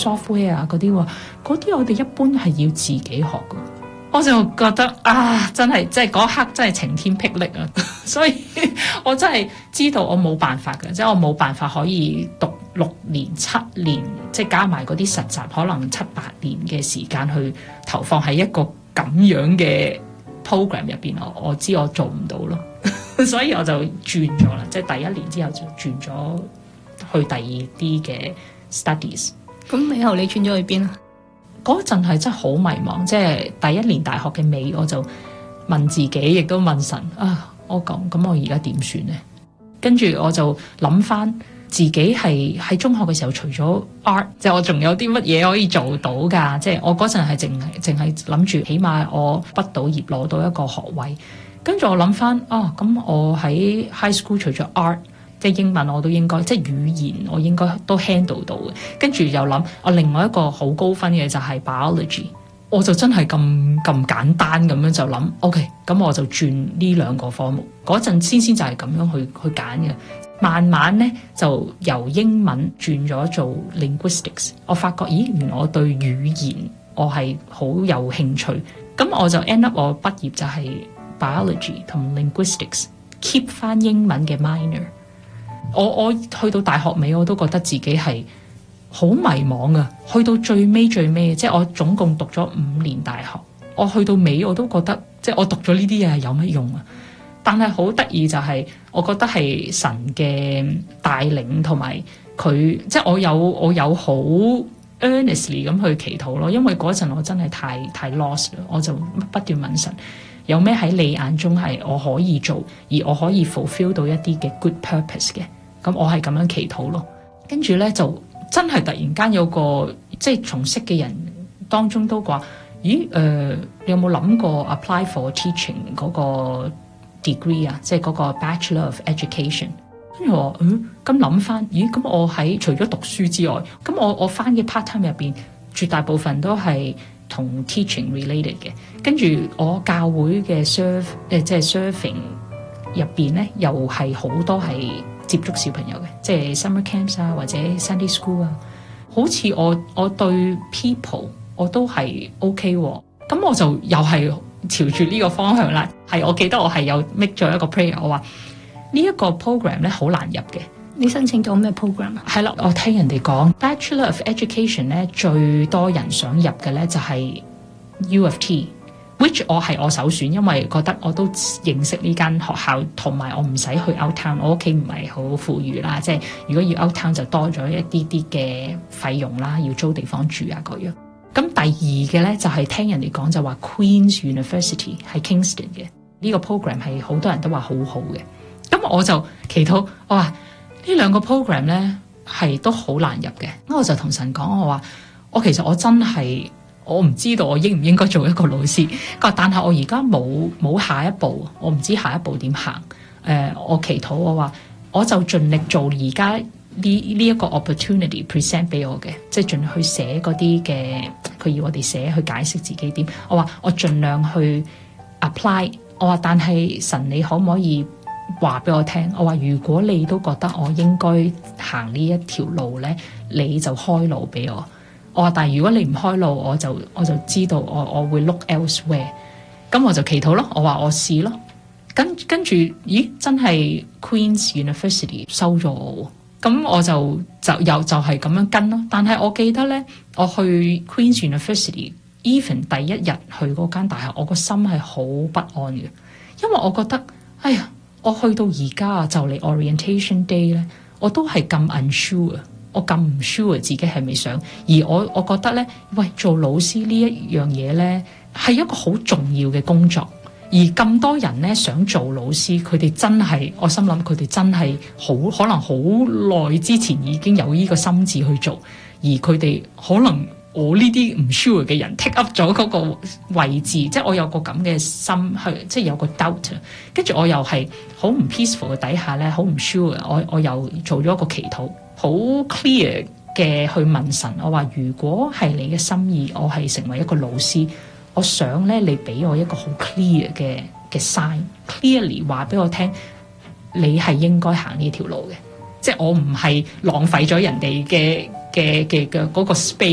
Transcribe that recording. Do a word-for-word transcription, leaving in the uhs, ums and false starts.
software 啊嗰啲喎，嗰啲我哋一般係要自己學嘅。我就覺得啊，真係即係嗰刻真係晴天霹靂啊！所以我真係知道我冇辦法嘅，即係我冇辦法可以讀六年七年，即係加埋嗰啲實習，可能七八年嘅時間去投放喺一個咁樣嘅 program 入邊，我我知我做唔到咯，所以我就轉咗啦，即係第一年之後就轉咗去第二啲嘅 studies。 咁尾後你轉咗去邊啊？ 嗰陣係真係好迷茫，即係第一年大學嘅尾，我就問自己，亦都問神啊，我講咁我而家點算呢？跟住我就諗翻自己係喺中學嘅時候，除咗 art， 即係我仲有啲乜嘢可以做到㗎？即係我嗰陣係淨係淨係諗住，起碼我畢到業攞到一個學位。跟住我諗翻，哦，咁我喺 high school 除咗 art，即係英文我都應該，即係語言我應該都 handle 到嘅。跟住又諗，我另外一個好高分嘅就係 biology， 我就真係咁咁簡單咁樣就諗 ，OK， 咁我就轉呢兩個科目。嗰陣先先就係咁樣去去揀嘅。慢慢咧就由英文轉咗做 linguistics， 我發覺，咦，原來我對語言我係好有興趣。咁我就 end up 我畢業就係 biology 同 linguistics，keep 翻英文嘅 minor。我我去到大學尾，我都覺得自己係好迷茫啊！去到最尾最尾，即係我總共讀咗五年大學，我去到尾我都覺得，即係我讀咗呢啲嘢係有乜用啊？但係好得意就係，我覺得係神嘅帶領同埋佢，即係我有我有好 earnestly 咁去祈禱咯。因為嗰陣我真係太太 lost 啦，我就不斷問神，有咩喺你眼中係我可以做，而我可以 fulfill 到一啲嘅 good purpose 嘅。咁我係咁樣祈禱咯，跟住咧就真係突然間有個即係從識嘅人當中都話，咦誒、呃，你有冇諗過 apply for teaching 嗰個 degree 啊？即係嗰個 Bachelor of Education。跟住我話，嗯，咁諗翻，咦，咁我喺除咗讀書之外，咁我我翻嘅 part time 入邊，絕大部分都係同 teaching related 嘅。跟住我教會嘅 serve 誒即係 serving 入邊咧，又係好多係接觸小朋友嘅，即係 summer camps 啊，或者 Sunday school 啊，好似我我對 people 我都係 OK 喎，咁我就又係朝住呢個方向啦。係，我記得我係有 make 咗一個 prayer， 我話呢一個 program 咧好難入嘅。 你申請咗咩 program 啊？ 係啦，我聽人哋講 Bachelor of Education 咧最多人想入嘅咧就係 U of T。which 我係我首選，因為覺得我都認識呢間學校，同埋我唔使去 out town， 我屋企唔係好富裕啦，即係如果要 out town 就多咗一啲啲嘅費用啦，要租地方住啊嗰樣。咁第二嘅咧就係、是、聽人哋講就話 Queen's University 係 Kingston 嘅呢、這個 program 係好多人都話好好嘅。咁我就祈禱，我話呢兩個 program 咧係都好難入嘅。咁我就同神講，我話我其實我真係。我唔知道我應唔應該做一個老師，但係我而家冇冇下一步，我唔知下一步點行。誒、呃，我祈禱我話，我就盡力做而家呢呢一個 opportunity present 俾我嘅，即係盡力去寫嗰啲嘅，佢要我哋寫去解釋自己點。我話我盡量去 apply。我話但係神，你可唔可以話俾我聽？我話如果你都覺得我應該行呢一條路咧，你就開路俾我。我話，但係如果你唔開路，我就我就知道我我會 look elsewhere。咁我就祈禱咯。我話我試咯。跟跟住，咦，真係 Queen's University 收咗我。咁我就就又就係咁樣跟咯。但係我記得咧，我去 Queen's University，even 第一日去嗰間大學，我個心係好不安嘅，因為我覺得，哎呀，我去到而家啊，就嚟 orientation day 咧，我都係咁 unsure。我咁唔 sure 自己係咪想，而我我覺得咧，喂，做老師呢一樣嘢咧，係一個好重要嘅工作，而咁多人咧想做老師，佢哋真係，我心諗佢哋真係好可能好耐之前已經有呢個心志去做，而佢哋可能我呢啲唔 sure 嘅人 take up 咗嗰個位置，即係我有個咁嘅心去，即係有個 doubt， 跟住我又係好唔 peaceful 嘅底下咧，好唔 sure，我我又做咗一個祈禱。好 clear 嘅去問神，我話如果係你嘅心意，我係成為一個老師，我想咧你俾我一個好 clear 嘅嘅 sign，clearly 話俾我聽，你係應該行呢條路嘅，即係我唔係浪費咗人哋嘅嘅嘅嘅嗰個 space。